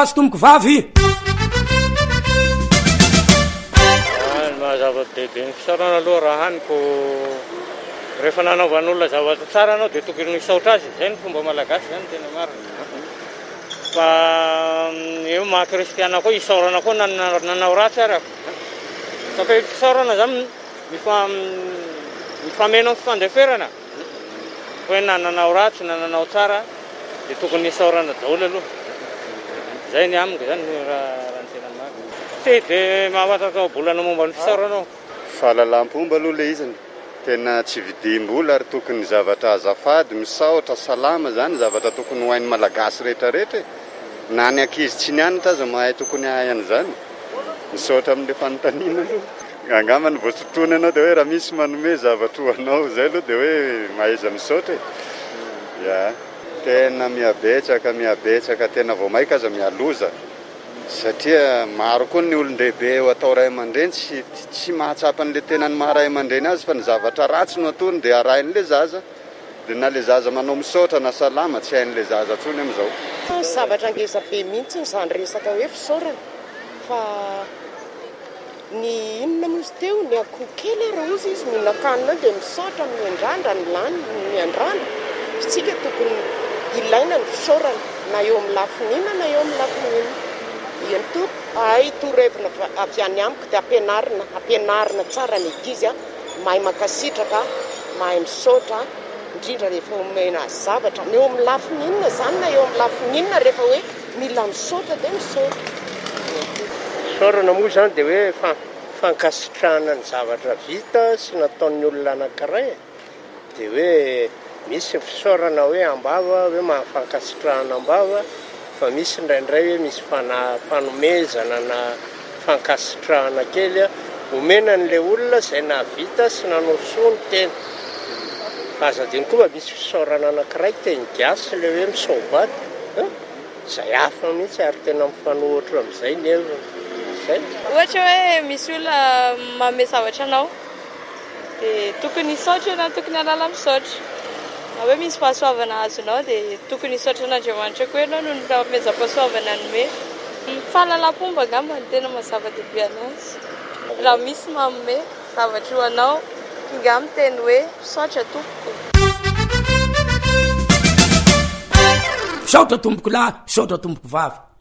azy tomboko vavy mahazava-dehibe ny fisaorana aloha raha haniko rehefa nanaovan'olona zavatra tsara anao dia tokony misaotra azy zay ny fomba malagasy zany tena marina fa eo maha-kristiana koa isaorana koa nanao ratsy arako saka fisaorana zany mifamenao fifandeferana hoe na nanao ratsy na nanao tsara dia tokony isaorana daholo aloha zay ny amiko zany raha ny tena marina tsy dia mahafantatao bolana momba ny fisaoranao fahalalam-pomba aloha le izany tena tsy vidim-bola ary tokony zavatra azafady misaotra salama zany zavatra tokony hohain'ny malagasy rehetrarehetra na ny ankizy tsy nianatra aza mahay tokony ahay an'izany misaotra amin'le fanontaniana aloha angambany voatsotona anao dia hoe raha misy manome zavatra hoanao zay aloha dia hoe mahaiza misaotra ya tena miabetsaka tena vao maika aza mialoza satria maro koa ny olon-dehibe eo atao ray aman-dreny tsy mahatsapa an'le tena ny maharay aman-dreny azy fa ny zavatra ratsy no atony dia arain'le zaza dia na le zaza manao misaotra na salama tsy hain'le zaza tsony amin'izao zavatra angezabe mihitsy izany resaka hoe fisaorana fa ny inona mozy teo ny akoho kely raha ozy izy mihinan-kanina dia misaotra miandrandra ny lany miandrandra fitsika tokony ilaina ny fisaorana na eo amin'ny lafinina na eo amin'ny lafinina iany to ay torevina avy any amiko dia ampianarina tsara ny ankizy mahay makasitraka mahay misaotra indrindra rehefa omena zavatra na eo amin'ny lafinina zany na eo amin'ny lafinina rehefa hoe mila misaotra dia misaotra fisaorana moa zany dia hoe fankasitrahana ny zavatra vita sy nataon'ny olona anankiray dia hoe misy fisaorana hoe ambava hoe mahafankasitrahana ambava fa misy indraindray hoe misy fanomezana na fankasitrahana kely omena n'le olona izay nahavita sy nanao soa ny tena aza diny koa mba misy fisaorana anankiray teny gasy le hoe misaobaty izay hafa mihitsy ary tena mifanohitra amin'izay ny evina zay ohatra hoe misy olona manome zavatra anao dia tokony hisaotra na tokony halala misaotra na hoe misy fahasoavana azonao dia tokony hisaotra an'Andriamanitra koa ianao no nomeza-pahasoavana nome fahalalam-pomba angamba ny tena mahazava-dehibe anazy raha misy manome zavatra ho anao inga miteny hoe misaotra tompoko misaotra tomboko lahy misaotra tomboko vavy